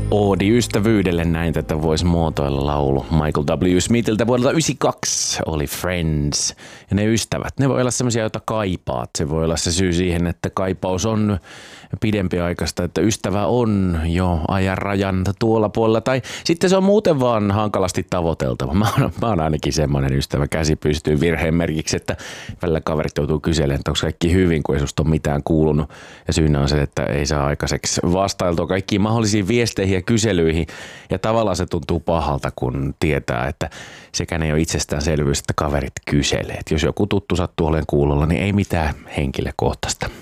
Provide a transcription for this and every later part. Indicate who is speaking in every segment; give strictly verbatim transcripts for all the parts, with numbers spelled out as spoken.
Speaker 1: Oodi ystävyydelle, näin tätä voisi muotoilla laulu. Michael W. Smithiltä vuodelta yhdeksänkymmentäkaksi oli Friends. Ja ne ystävät, ne voi olla semmoisia, joita kaipaat. Se voi olla se syy siihen, että kaipaus on pidempiaikaista, että ystävä on jo ajan rajan tuolla puolella. Tai sitten se on muuten vaan hankalasti tavoiteltava. Mä oon, mä oon ainakin semmoinen ystävä, käsi pystyy virheen merkiksi, että välillä kaverit joutuu kyselemään, että onko kaikki hyvin, kun ei susta ole mitään kuulunut. Ja syynä on se, että ei saa aikaiseksi vastailtua kaikkiin mahdollisiin viesteihin ja kyselyihin. Ja tavallaan se tuntuu pahalta, kun tietää, että sekään ei ole itsestäänselvyys, että kaverit kyselee. Et jos joku tuttu sattuu olemaan kuulolla, niin ei mitään henkilökohtaista.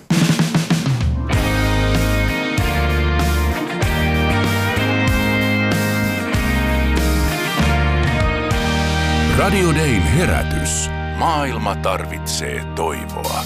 Speaker 2: Radio Dayn herätys. Maailma tarvitsee toivoa.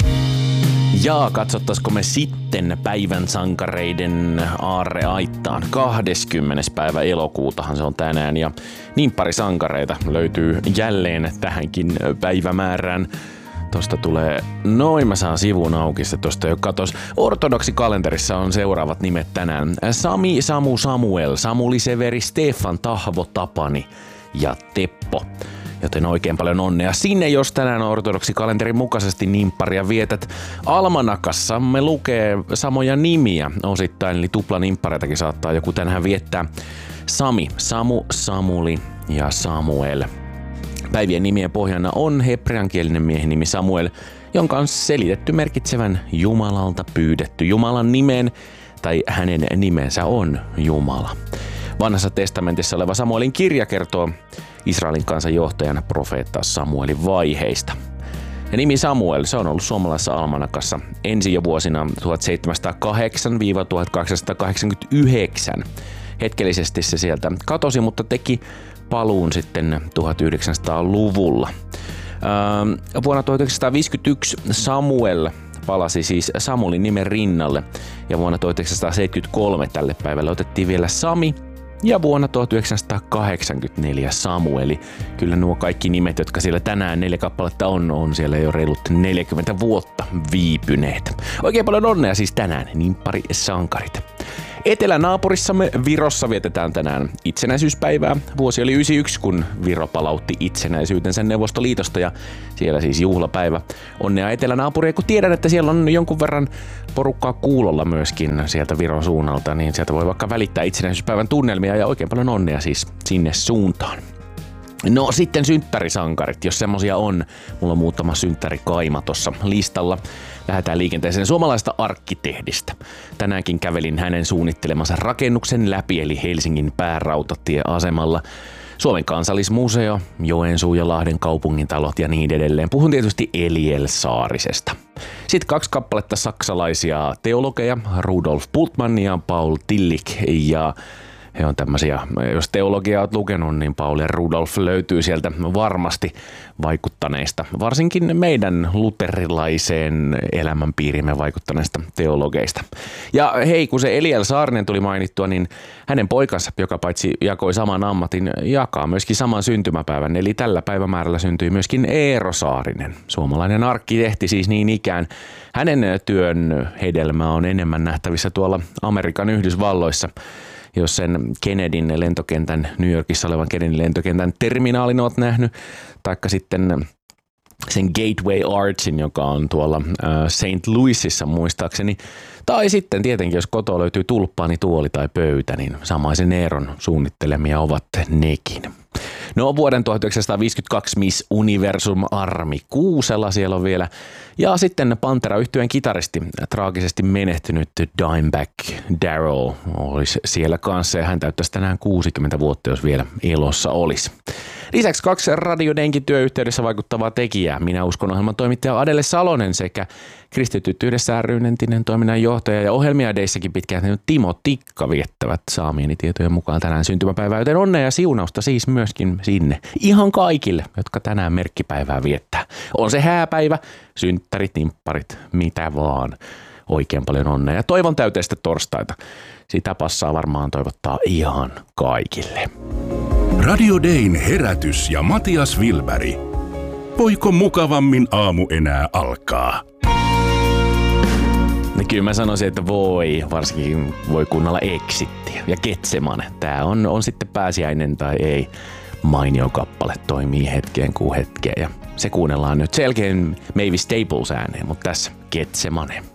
Speaker 1: Ja katsottaisiko me sitten päivän sankareiden aarreaittaan. kahdeskymmenes päivä elokuutahan se on tänään ja niin pari sankareita löytyy jälleen tähänkin päivämäärään. Tosta tulee, noin mä saan sivun auki, se tosta jo katos. Ortodoksikalenterissa on seuraavat nimet tänään. Sami, Samu, Samuel, Samuli, Severi, Stefan, Tahvo, Tapani ja Teppo. Joten oikein paljon onnea sinne, jos tänään ortodoksikalenterin mukaisesti nimpparia vietät. Almanakassamme lukee samoja nimiä osittain, eli tuplanimppareitakin saattaa joku tänään viettää. Sami, Samu, Samuli ja Samuel. Päivien nimien pohjana on hebreankielinen miehen nimi Samuel, jonka on selitetty merkitsevän Jumalalta pyydetty. Jumalan nimeen tai hänen nimensä on Jumala. Vanhassa testamentissa oleva Samuelin kirja kertoo Israelin kansan johtajana profeetta Samuelin vaiheista. Ja nimi Samuel, se on ollut suomalaisessa almanakassa ensin jo vuosina tuhatseitsemänsataakahdeksan - tuhatkahdeksansataakahdeksankymmentäyhdeksän. Hetkellisesti se sieltä katosi, mutta teki paluun sitten tuhatyhdeksänsataaluvulla. Öö, vuonna tuhatyhdeksänsataaviisikymmentäyksi Samuel palasi siis Samulin nimen rinnalle ja vuonna tuhatyhdeksänsataaseitsemänkymmentäkolme tälle päivälle otettiin vielä Sami ja vuonna tuhatyhdeksänsataakahdeksankymmentäneljä Samueli. Kyllä nuo kaikki nimet, jotka siellä tänään neljä kappaletta on, on siellä jo reilut neljäkymmentä vuotta viipyneet. Oikein paljon onnea siis tänään, nimppari sankarit. Etelänaapurissamme Virossa vietetään tänään itsenäisyyspäivää. Vuosi oli yhdeksänkymmentäyksi, kun Viro palautti itsenäisyytensä Neuvostoliitosta ja siellä siis juhlapäivä. Onnea etelänaapuria, kun tiedän, että siellä on jonkun verran porukkaa kuulolla myöskin sieltä Viron suunnalta, niin sieltä voi vaikka välittää itsenäisyyspäivän tunnelmia ja oikein paljon onnea siis sinne suuntaan. No sitten synttärisankarit, jos semmosia on. Mulla on muutama synttärikaima tossa listalla. Lähdetään liikenteeseen suomalaista arkkitehdistä. Tänäänkin kävelin hänen suunnittelemansa rakennuksen läpi, eli Helsingin päärautatieasemalla. Suomen kansallismuseo, Joensuu ja Lahden kaupungintalot ja niin edelleen. Puhun tietysti Eliel Saarisesta. Sitten kaksi kappaletta saksalaisia teologeja, Rudolf Bultmann ja Paul Tillich, ja he on tämmöisiä, jos teologiaa olet lukenut, niin Paul ja Rudolf löytyy sieltä varmasti vaikuttaneista, varsinkin meidän luterilaiseen elämänpiirimme vaikuttaneista teologeista. Ja hei, kun se Eliel Saarinen tuli mainittua, niin hänen poikansa, joka paitsi jakoi saman ammatin, jakaa myöskin saman syntymäpäivän. Eli tällä päivämäärällä syntyi myöskin Eero Saarinen, suomalainen arkkitehti siis niin ikään. Hänen työn hedelmä on enemmän nähtävissä tuolla Amerikan Yhdysvalloissa. Jos sen Kennedyn lentokentän, New Yorkissa olevan Kennedyn lentokentän terminaalin olet nähnyt, taikka sitten sen Gateway Archin, joka on tuolla Saint Louisissa muistaakseni, tai sitten tietenkin, jos kotoa löytyy tulppaani, tuoli tai pöytä, niin samaisen Eeron suunnittelemia ovat nekin. No vuoden tuhatyhdeksänsataaviisikymmentäkaksi Miss Universum Armi Kuusela siellä on vielä. Ja sitten Pantera-yhtyeen kitaristi, traagisesti menehtynyt Dimebag Darrell olisi siellä kanssa ja hän täyttäisi tänään kuusikymmentä vuotta, jos vielä elossa olisi. Lisäksi kaksi Radio Daynkin työyhteydessä vaikuttavaa tekijää. Minä uskon ohjelman toimittaja Adele Salonen sekä Kristityt yhdessä ry:n entinen toiminnanjohtaja ja ohjelmia Dayssäkin pitkään tehnyt Timo Tikka viettävät saamieni tietojen mukaan tänään syntymäpäivää, joten onnea ja siunausta siis myöskin sinne. Ihan kaikille, jotka tänään merkkipäivää viettää. On se hääpäivä, synttärit, nimpparit, mitä vaan. Oikein paljon onnea ja toivon täyteistä torstaita. Sitä passaa varmaan toivottaa ihan kaikille.
Speaker 2: Radio Dayn herätys ja Matias Wilberg. Voiko mukavammin aamu enää alkaa?
Speaker 1: Kyllä mä sanoisin, että voi, varsinkin voi kuunnella Exittiä ja Getsemane. Tää on, on sitten pääsiäinen tai ei. Mainio kappale, toimii hetkeen kuin hetkeen ja se kuunnellaan nyt selkeän Mavis Staples ääneen, mutta tässä Getsemane.